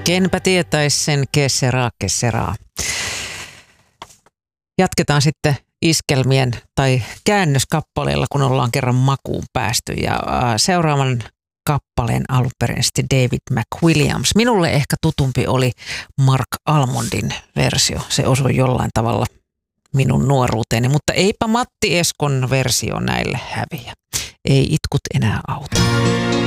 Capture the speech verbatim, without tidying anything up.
Kenpä tietäisi sen, kesseraa, kesseraa. Jatketaan sitten iskelmien tai käännöskappaleilla, kun ollaan kerran makuun päästy. Ja seuraavan kappaleen alunperin sitten David McWilliams. Minulle ehkä tutumpi oli Mark Almondin versio. Se osui jollain tavalla minun nuoruuteeni, mutta eipä Matti Eskon versio näille häviä. Ei itkut enää auta.